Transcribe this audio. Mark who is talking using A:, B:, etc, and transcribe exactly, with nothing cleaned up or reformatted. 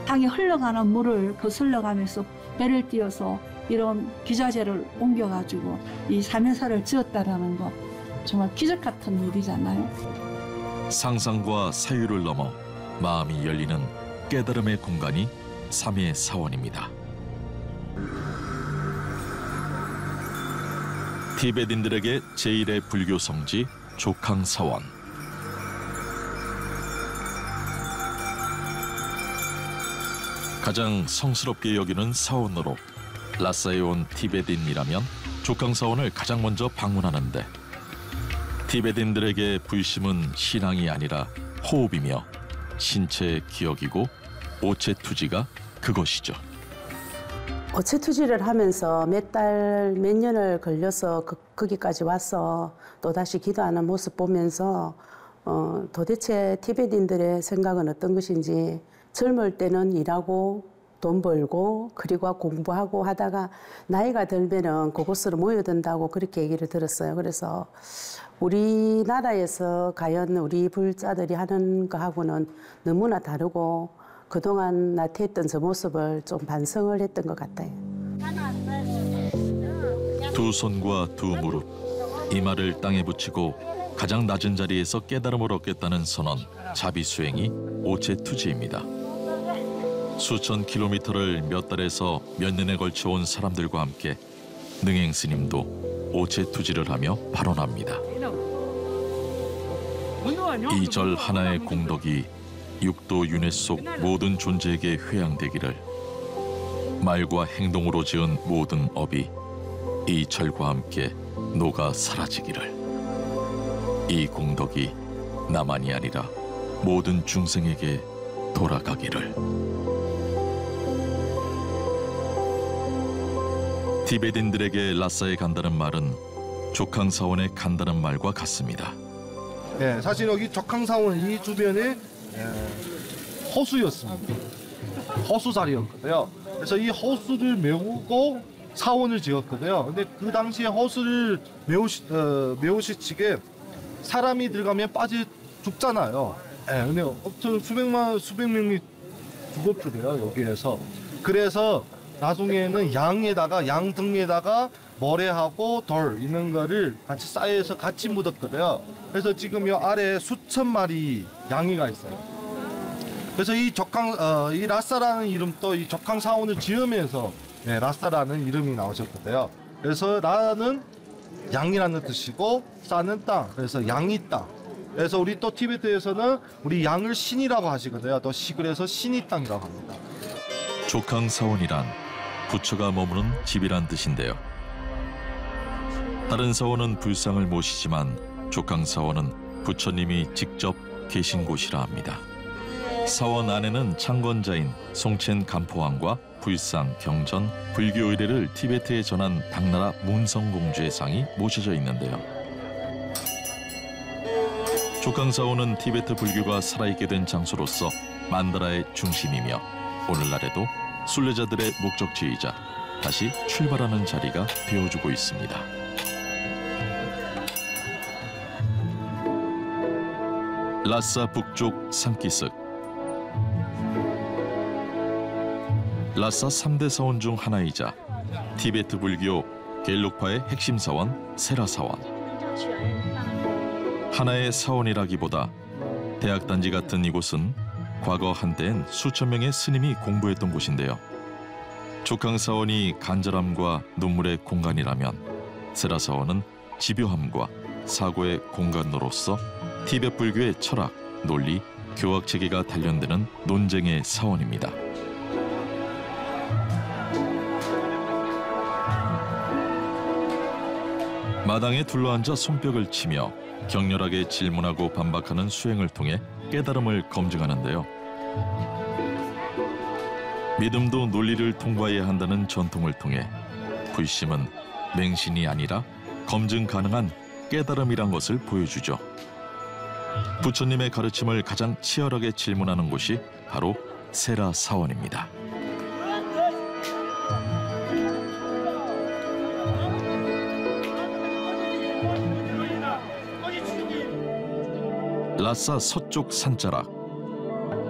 A: 땅에 흘러가는 물을 거슬러 가면서 배를 띄어서 이런 기자재를 옮겨가지고 이 삼해사를 지었다라는 거 정말 기적 같은 일이잖아요.
B: 상상과 사유를 넘어 마음이 열리는 깨달음의 공간이 삼해사원입니다. 티베트인들에게 제일의 불교 성지 조캉사원. 가장 성스럽게 여기는 사원으로 라싸에 온 티베트인이라면 조캉사원을 가장 먼저 방문하는데, 티베트인들에게 불심은 신앙이 아니라 호흡이며 신체의 기억이고 오체투지가 그것이죠.
C: 오체투지를 하면서 몇 달, 몇 년을 걸려서 그, 거기까지 와서 또다시 기도하는 모습 보면서 어, 도대체 티베트인들의 생각은 어떤 것인지, 젊을 때는 일하고 돈 벌고 그리고 공부하고 하다가 나이가 들면은 그곳으로 모여든다고 그렇게 얘기를 들었어요. 그래서 우리나라에서 과연 우리 불자들이 하는 거하고는 너무나 다르고 그동안 나태했던 저 모습을 좀 반성을 했던 것 같아요.
B: 두 손과 두 무릎, 이마를 땅에 붙이고 가장 낮은 자리에서 깨달음을 얻겠다는 선언, 자비수행이 오체투지입니다. 수천 킬로미터를 몇 달에서 몇 년에 걸쳐 온 사람들과 함께 능행 스님도 오체투지를 하며 발언합니다. 이 절 하나의 공덕이 육도 윤회 속 모든 존재에게 회양되기를, 말과 행동으로 지은 모든 업이 이 절과 함께 녹아 사라지기를, 이 공덕이 나만이 아니라 모든 중생에게 돌아가기를. 티베트인들에게 라싸에 간다는 말은 조캉사원에 간다는 말과 같습니다.
D: 네, 사실 여기 조캉사원 이 주변에 호수였습니다. 호수자리였거든요. 그래서 이 호수를 메우고 사원을 지었거든요. 근데 그 당시에 호수를 메우시, 어, 메우시치게 사람이 들어가면 빠져 죽잖아요. 네, 근데 엄청 수백만, 수백 명이 죽었거든요, 여기에서. 그래서 나중에는 양에다가, 양 등에다가 모래하고 돌 있는 거를 같이 쌓여서 같이 묻었거든요. 그래서 지금 이 아래에 수천 마리 양이가 있어요. 그래서 이 조캉, 어, 이 라싸라는 이름도 이 조캉사원을 지으면서 네, 라싸라는 이름이 나오셨거든요. 그래서 라는 양이라는 뜻이고 싸는 땅, 그래서 양이 땅. 그래서 우리 또 티베트에서는 우리 양을 신이라고 하시거든요. 또 시골에서 신이 땅이라고 합니다.
B: 조캉사원이란 부처가 머무는 집이란 뜻인데요. 다른 사원은 불상을 모시지만 조캉사원은 부처님이 직접 계신 곳이라 합니다. 사원 안에는 창건자인 송첸 간포왕과 불상, 경전, 불교 의례를 티베트에 전한 당나라 문성공주의 상이 모셔져 있는데요. 조캉사원은 티베트 불교가 살아있게 된 장소로서 만다라의 중심이며 오늘날에도 순례자들의 목적지이자 다시 출발하는 자리가 되어주고 있습니다. 라싸 북쪽 산기슭. 라싸 삼 대 사원 중 하나이자 티베트 불교 겔록파의 핵심 사원 세라사원. 하나의 사원이라기보다 대학단지 같은 이곳은 과거 한때엔 수천 명의 스님이 공부했던 곳인데요. 조캉사원이 간절함과 눈물의 공간이라면 세라사원은 집요함과 사고의 공간으로서 티베트 불교의 철학, 논리, 교학 체계가 단련되는 논쟁의 사원입니다. 마당에 둘러앉아 손뼉을 치며 격렬하게 질문하고 반박하는 수행을 통해 깨달음을 검증하는데요. 믿음도 논리를 통과해야 한다는 전통을 통해 불심은 맹신이 아니라 검증 가능한 깨달음이란 것을 보여주죠. 부처님의 가르침을 가장 치열하게 질문하는 곳이 바로 세라사원입니다. 라싸 서쪽 산자락.